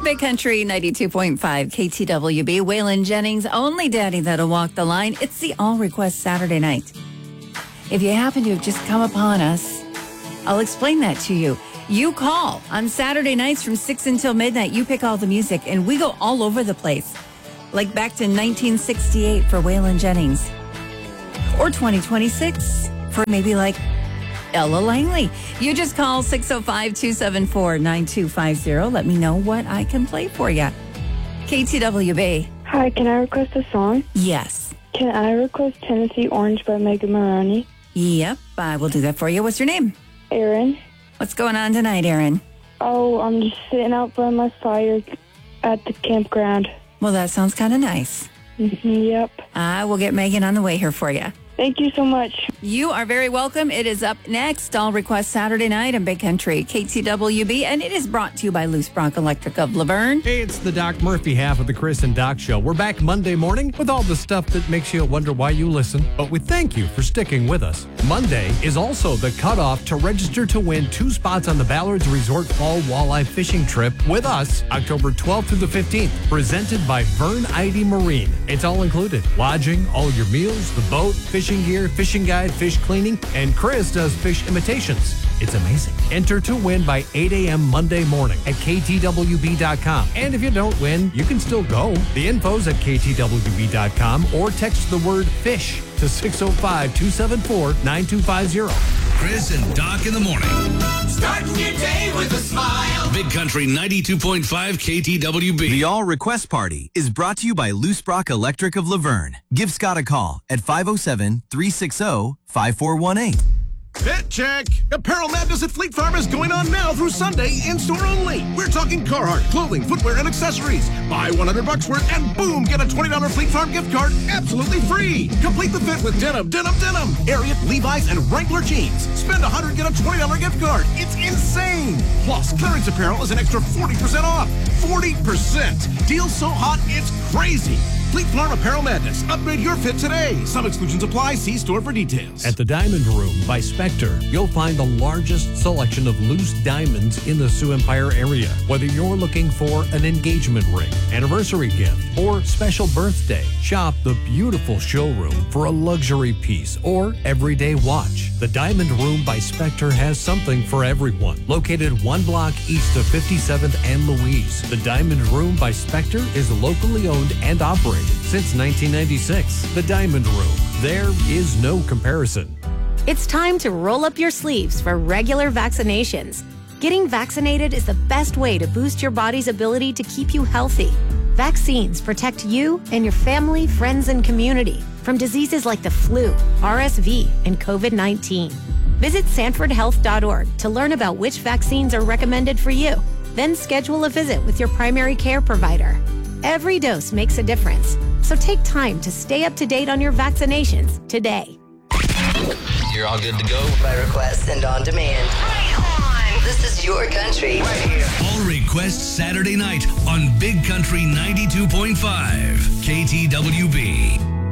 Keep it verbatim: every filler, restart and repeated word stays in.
Big Country ninety-two point five K T W B. Waylon Jennings, only daddy that'll walk the line. It's the All Request Saturday night. If you happen to have just come upon us, I'll explain that to you. You call on Saturday nights from six until midnight. You pick all the music, and we go all over the place. Like back to nineteen sixty-eight for Waylon Jennings. Or twenty twenty-six for maybe like Ella Langley. You just call six oh five, two seven four, nine two five zero. Let me know what I can play for you. K T W B. Hi, can I request a song? Yes. Can I request Tennessee Orange by Megan Maroney? Yep, I will do that for you. What's your name? Aaron. What's going on tonight, Aaron? Oh, I'm just sitting out by my fire at the campground. Well, that sounds kind of nice. Mm-hmm, yep. I will get Megan on the way here for you. Thank you so much. You are very welcome. It is up next, All Request Saturday night in Big Country, K T W B, and it is brought to you by Loose Bronc Electric of Laverne. Hey, it's the Doc Murphy half of the Chris and Doc Show. We're back Monday morning with all the stuff that makes you wonder why you listen, but we thank you for sticking with us. Monday is also the cutoff to register to win two spots on the Ballards Resort Fall Walleye Fishing Trip with us, October twelfth through the fifteenth, presented by Vern Ivy Marine. It's all included. Lodging, all your meals, the boat, fishing gear, fishing guide, fish cleaning, and Chris does fish imitations. It's amazing. Enter to win by eight a.m. Monday morning at K T W B dot com. And if you don't win, you can still go. The info's at K T W B dot com or text the word FISH to six oh five, two seven four, nine two five zero. Chris and Doc in the morning. Starting your day with a smile. Big Country ninety-two point five K T W B. The All Request Party is brought to you by Loose Bronc Electric of Laverne. Give Scott a call at five oh seven, three six oh, five four one eight. Fit check! Apparel Madness at Fleet Farm is going on now through Sunday, in-store only. We're talking Carhartt, clothing, footwear, and accessories. Buy one hundred bucks worth and boom, get a twenty dollars Fleet Farm gift card absolutely free. Complete the fit with denim, denim, denim, Ariat, Levi's, and Wrangler jeans. Spend one hundred dollars, get a twenty dollars gift card. It's insane! Plus, clearance apparel is an extra forty percent off. forty percent! Deal so hot, it's crazy! Fleet Farm Apparel Madness. Upgrade your fit today. Some exclusions apply. See store for details. At the Diamond Room by Spectre, you'll find the largest selection of loose diamonds in the Sioux Empire area. Whether you're looking for an engagement ring, anniversary gift, or special birthday, shop the beautiful showroom for a luxury piece or everyday watch. The Diamond Room by Spectre has something for everyone. Located one block east of fifty-seventh and Louise, the Diamond Room by Spectre is locally owned and operated since nineteen ninety-six. The Diamond Room. There is no comparison. It's time to roll up your sleeves for regular vaccinations. Getting vaccinated is the best way to boost your body's ability to keep you healthy. Vaccines protect you and your family, friends, and community from diseases like the flu, R S V, and COVID nineteen. Visit sanford health dot org to learn about which vaccines are recommended for you. Then schedule a visit with your primary care provider. Every dose makes a difference, so take time to stay up to date on your vaccinations today. You're all good to go. By request and on demand. Right on. This is your country. Right here. All Request Saturday night on Big Country ninety-two point five K T W B.